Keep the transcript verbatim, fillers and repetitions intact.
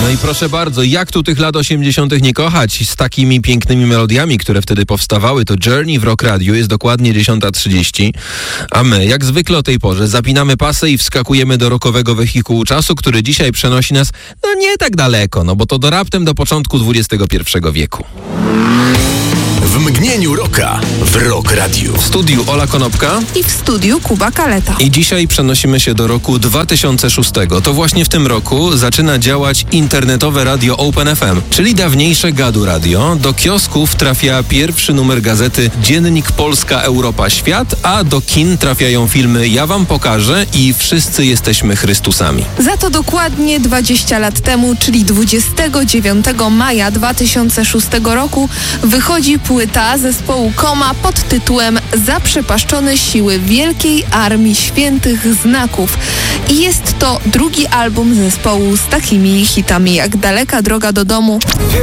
No i proszę bardzo, jak tu tych lat osiemdziesiątych nie kochać z takimi pięknymi melodiami, które wtedy powstawały. To Journey w Rock Radio, jest dokładnie dziesiąta trzydzieści, a my, jak zwykle o tej porze, zapinamy pasy i wskakujemy do rockowego wehikułu czasu, który dzisiaj przenosi nas, no nie tak daleko, no bo to do raptem do początku dwudziestego pierwszego wieku. W mgnieniu rocka w Rock Radio. W studiu Ola Konopka i w studiu Kuba Kaleta. I dzisiaj przenosimy się do roku dwa tysiące szóstego. To właśnie w tym roku zaczyna działać internetowe radio Open F M, czyli dawniejsze Gadu Radio. Do kiosków trafia pierwszy numer gazety Dziennik Polska Europa Świat, a do kin trafiają filmy Ja wam pokażę i Wszyscy jesteśmy Chrystusami. Za to dokładnie dwadzieścia lat temu, czyli dwudziestego dziewiątego maja dwa tysiące szóstego roku, wychodzi płyta zespołu Koma pod tytułem Zaprzepaszczone siły Wielkiej Armii Świętych Znaków. I jest to drugi album zespołu z takimi hitami jak Daleka droga do domu,